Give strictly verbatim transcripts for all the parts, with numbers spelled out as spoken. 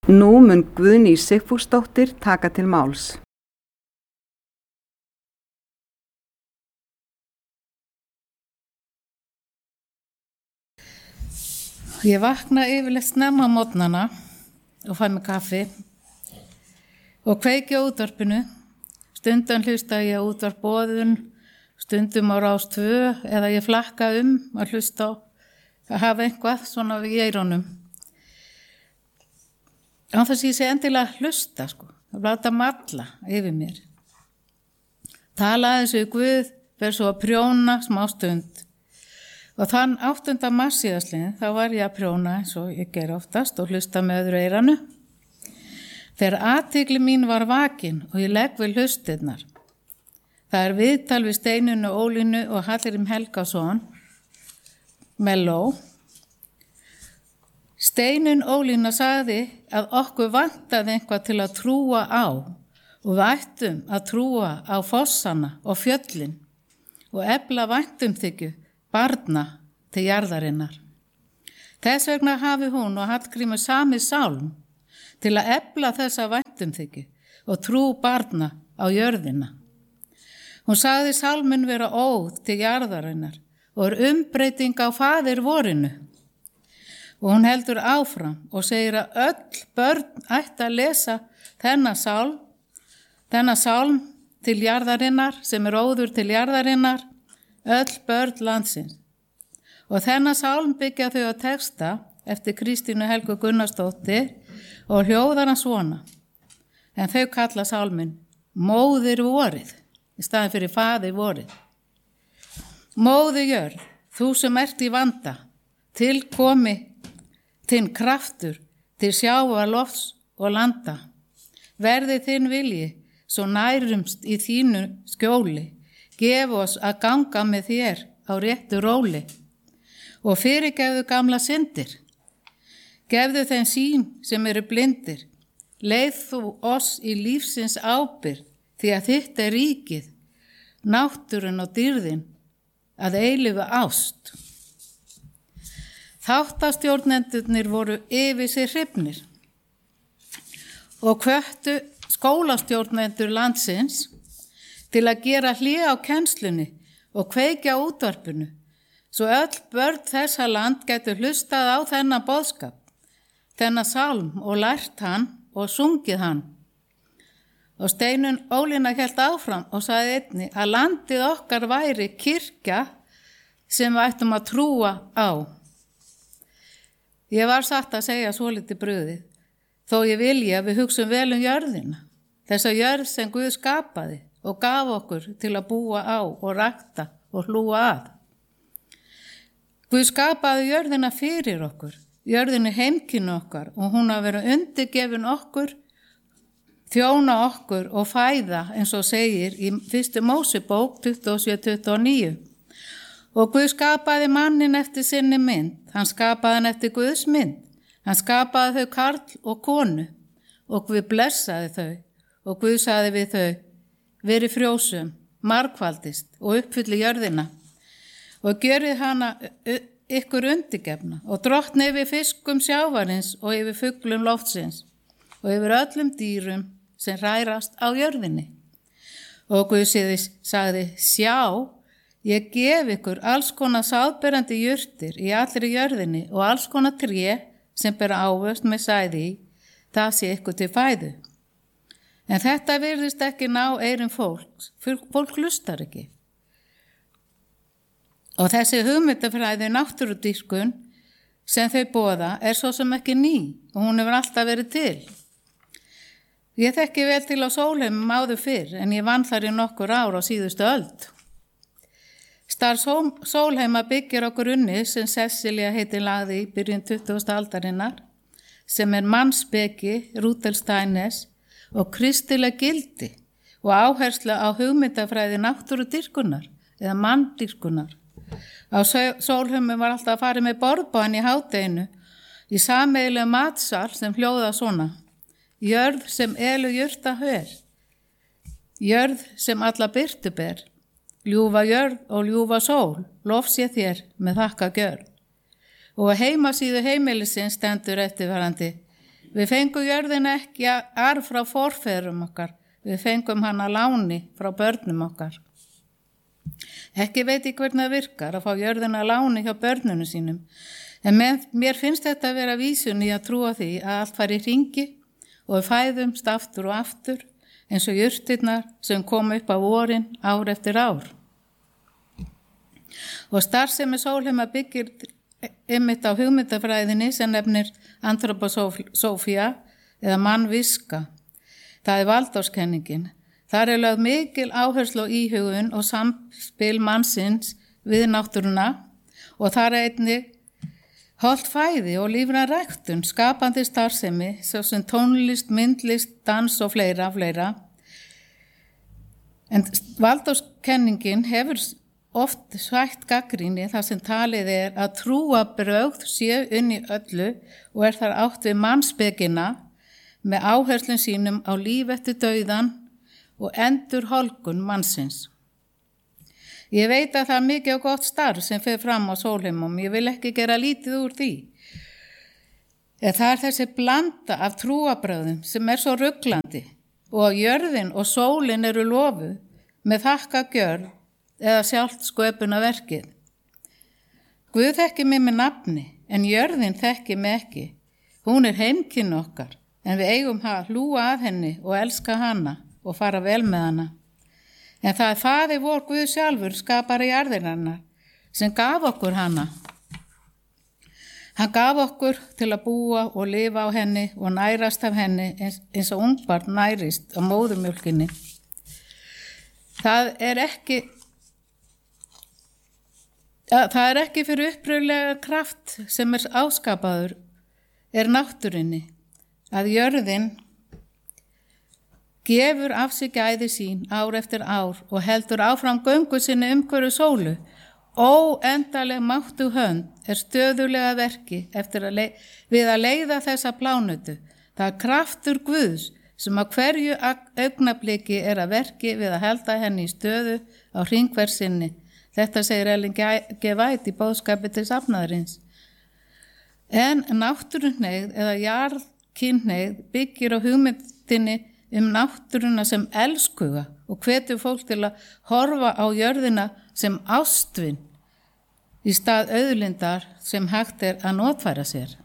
Nú mun Guðný Sigfúsdóttir taka til máls. Ég vakna yfirleitt snemma á morgnana og fæ mér kaffi og kveiki á útvarpinu. Stundum hlusta ég á útvarpboðun, stundum á Rás tvö eða ég flakka um að hlusta á að hafa eitthvað svona í eyrunum. Án þess að ég sé endilega hlusta, sko. Það láta malla yfir mér. Tala aðeins við Guð, fer svo að prjóna smá stund. Og þann áttunda mars síðastliðinn, þá var ég að prjóna eins og ég ger oftast og hlusta með öðru eyranu. Þegar athygli mín var vakin og ég legg við hlustirnar. Það er viðtal við Steinunni Ólínu og Hallgrími Helgason, Melló. Steinunn Ólína sagði að okkur vantaði eitthvað til að trúa á og við ættum að trúa á fossana og fjöllin og efla væntumþykju barna til jarðarinnar. Þess vegna hafi hún og Hallgrímur samið sálm til að efla þessa væntumþykju og trú barna á jörðina. Hún sagði sálminn vera óð til jarðarinnar og er umbreyting á faðir vorinu. Og hún heldur áfram og segir að öll börn ætti að lesa þennan sálm, þennan sálm til jarðarinnar sem er óður til jarðarinnar, öll börn landsins. Og þennan sálm byggja þau á texta eftir Kristínu Helgu Gunnarsdóttir og hljóðar hann svona. En þau kalla sálminn Móðir vorið í staðin fyrir faðir vorið. Móðir jörð, þú sem ert í vanda, til komi þinn kraftur til sjávar lofts og landa. Verði þinn vilji, svo nærumst í þínu skjóli. Gef oss að ganga með þér á réttu róli. Og fyrirgefðu gamla syndir. Gefðu þeim sín sem eru blindir. Leið þú oss í lífsins ábyrgð, því að þitt er ríkið, náttúrun og dýrðin, að eilífu ást. Þáttastjórnendurnir voru yfir sig hrifnir og hvöttu skólastjórnendur landsins til að gera hlé á kennslunni og kveikja á útvarpinu, svo öll börn þessa land gætu hlustað á þennan boðskap, þennan sálm og lært hann og sungið hann. Og Steinunn Ólína hélt áfram og sagði einnig að landið okkar væri kirkja sem við ættum að trúa á. Ég var satt að segja svolítið brugðið, þó ég vilji að við hugsum vel um jörðina, þessa jörð sem Guð skapaði og gaf okkur til að búa á og rækta og hlúa að. Guð skapaði jörðina fyrir okkur, jörðin er heimkynni okkar og hún að vera undirgefin okkur, þjóna okkur og fæða eins og segir í fyrstu Mósebók tuttugu og sjö tuttugu og níu. Og Guð skapaði mannin eftir sinni mynd, hann skapaði hann eftir Guðs mynd, hann skapaði þau karl og konu og Guð blessaði þau og Guð sagði við þau, verið frjósum, margfaldist og uppfylli jörðina og gjörið hana ykkur undirgefna og drottni yfir fiskum sjávarins og yfir fuglum loftsins og yfir öllum dýrum sem hrærast á jörðinni. Og Guð sagði, sjá, ég gef ykkur alls konar sáðberandi jurtir í allri jörðinni og alls konar tré sem bera ávöxt með sæði í, það sé ykkur til fæðu. En þetta virðist ekki ná eyrum fólks, fólk hlustar ekki. Og þessi hugmyndafræði náttúrudýrkun sem þau boða er svo sem ekki ný og hún hefur alltaf verið til. Ég þekki vel til á Sólheimum áður fyrr en ég vann þar í nokkur ár á síðustu öld. Starf Sólheima byggir á grunni sem Cecilia heitir lagði í byrjun tuttugasta aldarinnar, sem er mannsbeki, Rudolf Steiner og kristileg gildi og áhersla á hugmyndafræði náttúrudýrkunar eða manndýrkunar. Á Sólheimum var alltaf að fara með borðbán í hádeginu í sameiginlegu matsal sem hljóða svona. Jörð sem elu jurta hör, jörð sem alla birtu ber, ljúfa jörð og ljúfa sól, lof sé þér með þakka gjörð. Og á heimasíðu heimilisins stendur eftirfarandi, Við fengum jörðina ekki arf frá forfeðrum okkar, við fengum hana láni frá börnum okkar. Ekki veit ég hvernig það virkar að fá jörðina láni hjá börnunum sínum, en mér finnst þetta að vera vísun í að trúa því að allt fari í hringi og við fæðumst aftur og aftur eins og jurtirnar sem kom upp á vorin ár eftir ár. Og starfsemi Sólheima byggir einmitt á hugmyndafræðinni sem nefnir antroposófía eða mannviska. Það er valdorskenningin. Þar er lögð mikil áherslu á íhugun og samspil mannsins við náttúruna og þar er einnig hollt fæði og lífræn ræktun, skapandi starfsemi, svo sem tónlist, myndlist, dans og fleira, fleira. En valdorskenningin hefur oft svætt gagnrýni þar sem talið er að trúarbrögð séu inn í öllu og er þar átt við mannspekina með áherslum sínum á líf eftir dauðan og endurhólkun mannsins. Ég veit að það er mikið og gott starf sem fer fram á Sólheimum, ég vil ekki gera lítið úr því. En það er þessi blanda af trúarbrögðum sem er svo ruglandi og jörðin og sólin eru lofuð með þakkagjörð eða sjálft sköpunarverkið. Guð þekki mig með nafni, en jörðin þekki mig ekki. Hún er heimkinn okkar, en við eigum að hlúa að henni og elska hana og fara vel með hana. En það er Faðir vor Guð sjálfur, skapari jarðarinnar, sem gaf okkur hana. Hann gaf okkur til að búa og lifa á henni og nærast af henni eins, eins og ungbarn nærist á móðurmjólkinni. Það er ekki Það er ekki fyrir uppröðlega kraft sem er áskapaður, er náttúrunni, að jörðin gefur af sig gæði sín ár eftir ár og heldur áfram göngu sinni umhverju sólu. Óendaleg máttu hönd er stöðulega verki eftir að leið, við að leiða þessa plánutu. Það er kraftur Guðs sem að hverju augnabliki er að verki við að halda henni í stöðu á hringversinni. Þetta segir Ellen G. White í boðskapi til safnaðarins. En náttúruhneigð eða jarðkynhneigð byggir á hugmyndinni um náttúruna sem elskuga og hvetur fólk til að horfa á jörðina sem ástvin í stað auðlindar sem hægt er að notfæra sér.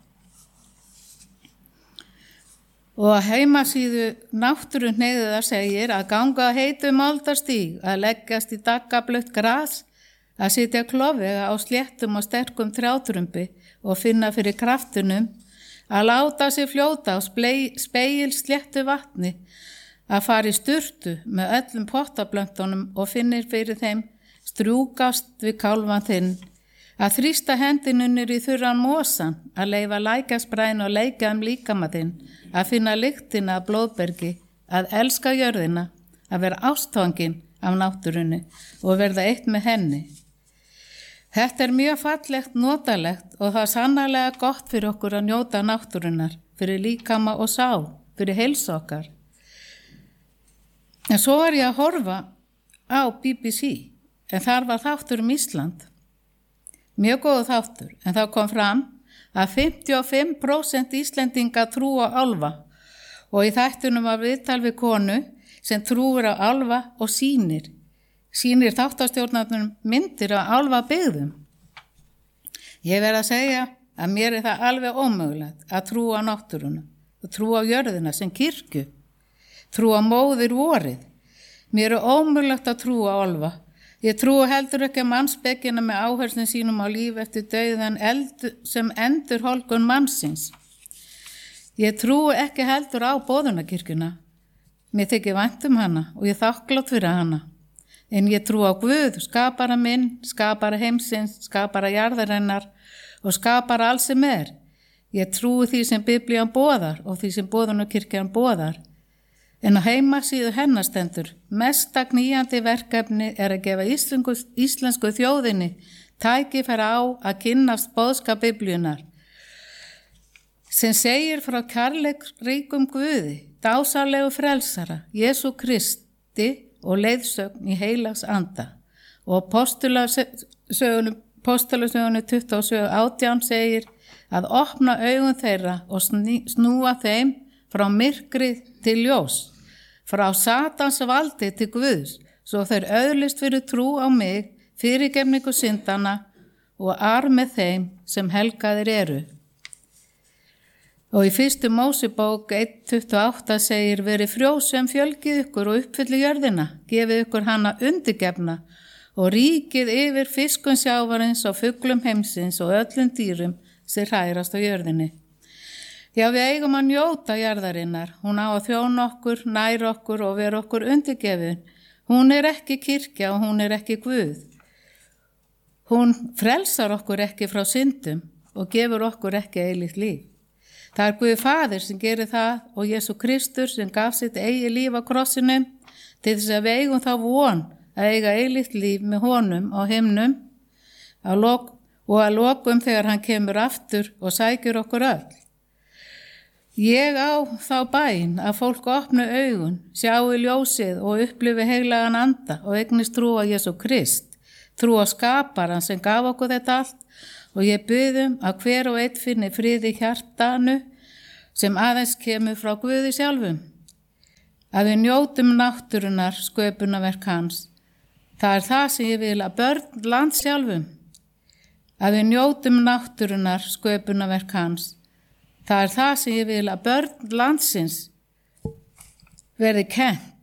Og að heimasíðu náttúruhneigðar segir að ganga heitum aldarstíg, að leggjast í daggablautt gras, að sitja klofvega á sléttum og sterkum trjátrumbi og finna fyrir kraftunum, að láta sig fljóta á spegil sléttu vatni, að fara í sturtu með öllum pottablöntunum og finnir fyrir þeim strjúkast við kálfan þinn, að þrýsta hendinunir í þurran mosan, að leifa lækjaspræn og leika um líkama þinn, að finna lyktina af blóðbergi, að elska jörðina, að vera ástfangin af náttúrunni og verða eitt með henni. Þetta er mjög fallegt, notalegt og það er sannarlega gott fyrir okkur að njóta náttúrunnar, fyrir líkama og sál, fyrir heilsu okkar. En svo var ég að horfa á B B C, en þar var þáttur um Ísland. Mjög góð þáttur, en þá kom fram að fimmtíu og fimm prósent Íslendinga trúa á álfa og í þættunum var viðtal við konu sem trúir á álfa og sýnir. Sýnir þáttastjórnarnum myndir á álfa byggðum. Ég verð að segja að mér er það alveg ómögulegt að trúa á náttúruna og trúa á jörðina sem kirkju, trúa á móðir vorið. Mér er ómögulegt að trúa á álfa. Ég trúi heldur ekki að mannspekina með áherslum sínum á líf eftir dauðan sem endur hólkun mannsins. Ég trúi ekki heldur á boðunarkirkjuna. Mér þykir vænt um hana og ég þakklátt fyrir hana. En ég trú á Guð, skapara minn, skapara heimsins, skapara jarðarinnar og skapara alls sem er. Ég trúi því sem Biblían boðar og því sem boðunarkirkjan boðar. En á heimasíðu hennar stendur, mesta knýjandi verkefni er að gefa íslensku, íslensku þjóðinni tækifæri á að kynnast boðskap Biblíunar, sem segir frá kærleiksríkum Guði, dásamlegu frelsara, Jesú Kristi og leiðsögn í heilags anda. Og postulasögunum tuttugu og sjö átján segir að opna augun þeirra og snúa þeim frá myrkrið til ljós, frá Satans valdi til Guðs, svo þeir öðlist fyrir trú á mig, fyrirgefningu syndana og arð með þeim sem helgaðir eru. Og í fyrstu Mósebók eitt tuttugu og átta segir, verið frjósem fjölgið ykkur og uppfylli jörðina, gefið ykkur hana undirgefna og ríkið yfir fiskun sjávarins og fuglum heimsins og öllum dýrum sem hrærast á jörðinni. Já, við eigum að njóta jarðarinnar, hún á að þjóna okkur, næra okkur og vera okkur undirgefin. Hún er ekki kirkja og hún er ekki Guð. Hún frelsar okkur ekki frá syndum og gefur okkur ekki eilíft líf. Það er Guð Faðir sem gerir það og Jesú Kristur sem gaf sitt eigi líf á krossinum til þess að við eigum þá von að eiga eilíft líf með honum á himnum og að lokum þegar hann kemur aftur og sækir okkur öll. Ég á þá bæn að fólk opnu augun, sjáu ljósið og upplifi heilagan anda og eignist trú á Jesú Krist, trú á skaparan sem gaf okkur þetta allt og ég byðum að hver og einn finni friði hjartanu sem aðeins kemur frá Guði sjálfum. Að við njótum náttúrunar sköpunarverk hans. Það er það sem ég vil að börn lands sjálfum. Að við njótum náttúrunar sköpunarverk hans. Það er það sem ég vil að börn landsins verði kennt